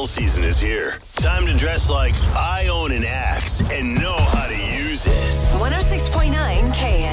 Fall season is here. Time to dress like I own an axe and know how to use it. 106.9 KM.